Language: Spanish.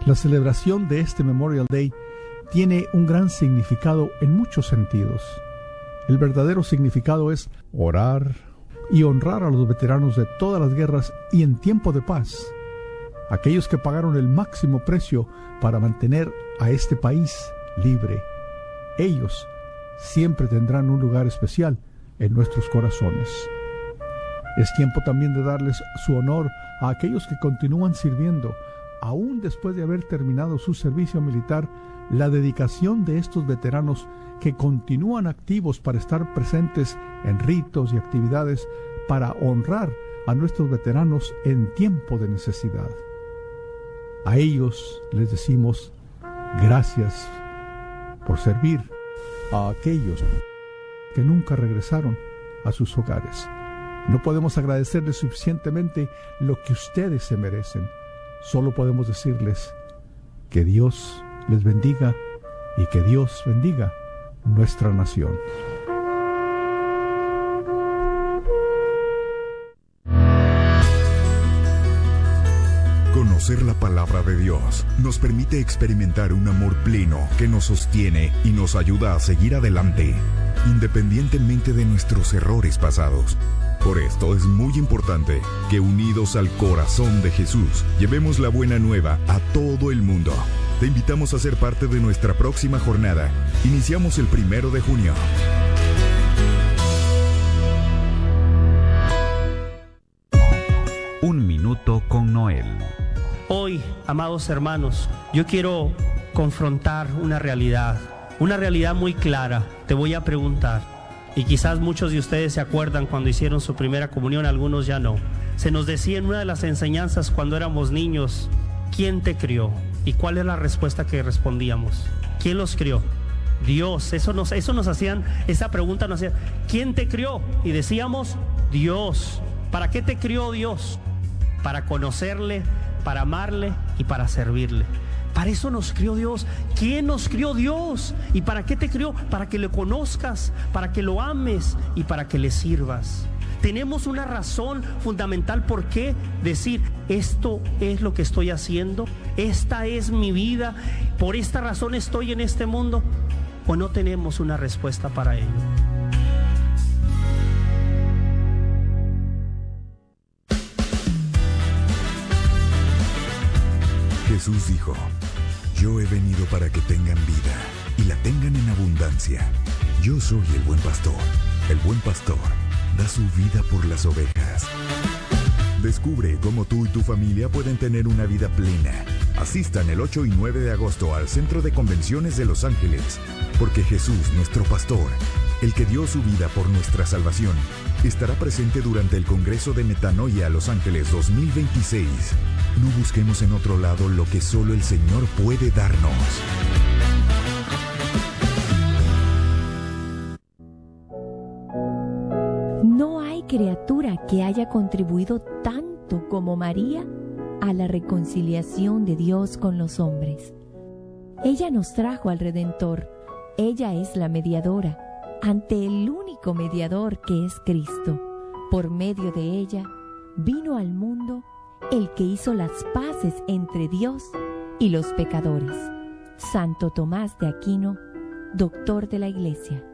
La celebración de este Memorial Day tiene un gran significado en muchos sentidos. El verdadero significado es orar y honrar a los veteranos de todas las guerras y en tiempo de paz, aquellos que pagaron el máximo precio para mantener a este país libre. Ellos siempre tendrán un lugar especial en nuestros corazones. Es tiempo también de darles su honor a aquellos que continúan sirviendo, aún después de haber terminado su servicio militar. La dedicación de estos veteranos que continúan activos para estar presentes en ritos y actividades para honrar a nuestros veteranos en tiempo de necesidad. A ellos les decimos gracias por servir. A aquellos que nunca regresaron a sus hogares, no podemos agradecerles suficientemente lo que ustedes se merecen. Solo podemos decirles que Dios les bendiga y que Dios bendiga nuestra nación. Conocer la palabra de Dios nos permite experimentar un amor pleno que nos sostiene y nos ayuda a seguir adelante, independientemente de nuestros errores pasados. Por esto es muy importante que, unidos al corazón de Jesús, llevemos la buena nueva a todo el mundo. Te invitamos a ser parte de nuestra próxima jornada. Iniciamos el 1 de junio. Un minuto con Noel. Hoy, amados hermanos, yo quiero confrontar una realidad muy clara. Te voy a preguntar, y quizás muchos de ustedes se acuerdan cuando hicieron su primera comunión, algunos ya no. Se nos decía en una de las enseñanzas cuando éramos niños, ¿quién te crió? ¿Y cuál es la respuesta que respondíamos? ¿Quién los crió? Dios. Eso nos hacían, esa pregunta nos hacían, ¿quién te crió? Y decíamos, Dios. ¿Para qué te crió Dios? Para conocerle, para amarle y para servirle. Para eso nos crió Dios. ¿Quién nos crió? Dios. ¿Y para qué te crió? Para que lo conozcas, para que lo ames y para que le sirvas. Tenemos una razón fundamental por qué decir, esto es lo que estoy haciendo, esta es mi vida, por esta razón estoy en este mundo. ¿O no tenemos una respuesta para ello? Jesús dijo, yo he venido para que tengan vida y la tengan en abundancia. Yo soy el buen pastor. El buen pastor da su vida por las ovejas. Descubre cómo tú y tu familia pueden tener una vida plena. Asistan el 8 y 9 de agosto al Centro de Convenciones de Los Ángeles, porque Jesús, nuestro pastor, el que dio su vida por nuestra salvación, estará presente durante el Congreso de Metanoia Los Ángeles 2026. No busquemos en otro lado lo que solo el Señor puede darnos. No hay criatura que haya contribuido tanto como María a la reconciliación de Dios con los hombres. Ella nos trajo al Redentor. Ella es la mediadora ante el único mediador que es Cristo. Por medio de ella vino al mundo el que hizo las paces entre Dios y los pecadores. Santo Tomás de Aquino, doctor de la Iglesia.